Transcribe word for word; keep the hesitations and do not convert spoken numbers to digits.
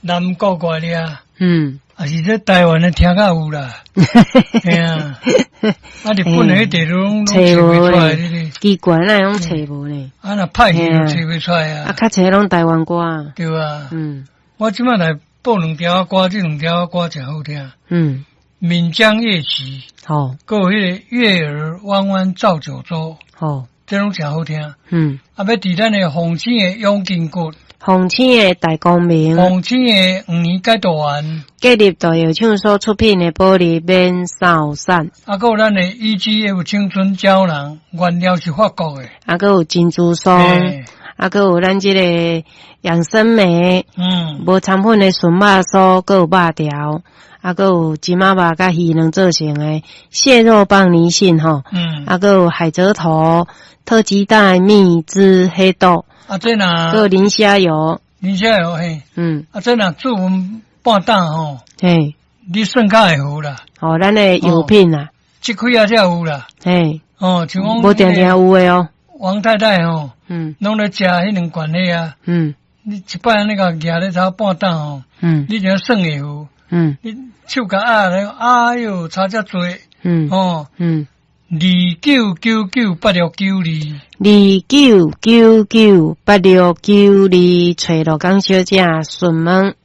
南国过来啊， 嗯， 啊是这台湾的听较有啦，嘿啊，啊日本的迄地拢拢找袂出来哩， 奇怪那拢找无呢， 啊那派去都找袂出来啊， 啊较侪拢台湾歌， 对啊， 嗯， 我即摆来播两条歌，这两条歌真好听， 嗯， 闽江夜袭， 好， 还有迄个月儿弯弯照九州， 好， 这种真好听， 嗯， 啊要伫咱的红星的永金谷。 红星的大光明， 红星的五年解读完， 建立大药厂所出品的玻璃免扫散， 啊，还有咱的 E G F 青春胶囊，原料是法国的， 啊，还有珍珠松，啊，还有咱这个养生梅， 嗯， 无成分的纯肉酥，还有肉条，啊，还有金马肉甲鱼卵做成的蟹肉棒泥性吼， 嗯， 啊，还有海蜇头、特鸡蛋、蜜汁、黑豆。 啊，这呐， 还有磷虾油， 磷虾油嘿， 嗯， 啊，这呐做文半档吼， 嘿， 你算较会好啦， 哦，咱的油品啊， 即开啊才有啦， 嘿， 哦，像讲无定定有诶哦， 王太太吼， 嗯， 拢咧食迄两罐迄啊， 嗯， 你一摆那个夹咧炒半档吼， 嗯， 你就要算会好， 嗯， 你手甲压咧，哎哟，差遮多， 嗯， 哦， 嗯。 二九九九八六九二， 二九九九八六九二，找罗江小姐询问。